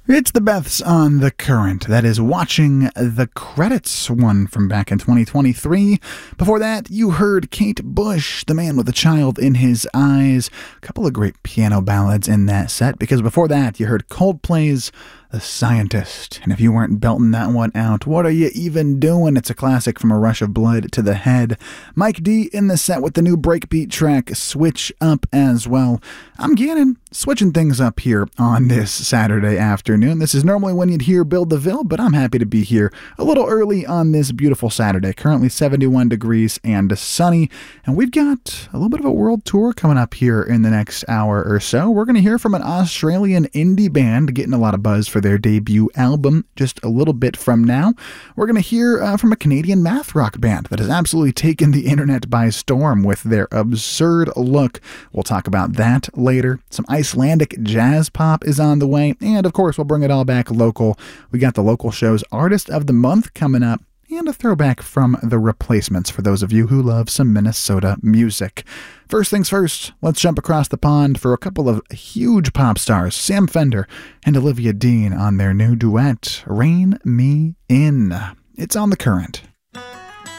It's the Beths on The Current. That is Watching the Credits, one from back in 2023. Before that, you heard Kate Bush, The Man with a Child in His Eyes. A couple of great piano ballads in that set, because before that, you heard Coldplay's The Scientist. And if you weren't belting that one out, what are you even doing? It's a classic from A Rush of Blood to the Head. Mike D in the set with the new breakbeat track, Switch Up as well. I'm Gannon, switching things up here on this Saturday afternoon. This is normally when you'd hear Bill DeVille, but I'm happy to be here a little early on this beautiful Saturday. Currently 71 degrees and sunny, and we've got a little bit of a world tour coming up here in the next hour or so. We're going to hear from an Australian indie band getting a lot of buzz for their debut album just a little bit from now. We're going to hear from a Canadian math rock band that has absolutely taken the internet by storm with their absurd look. We'll talk about that later. Some Icelandic jazz pop is on the way, and of course we'll bring it all back local. We got the local show's Artist of the Month coming up, and a throwback from The Replacements for those of you who love some Minnesota music. First things first, let's jump across the pond for a couple of huge pop stars, Sam Fender and Olivia Dean, on their new duet, Rein Me In. It's on The Current.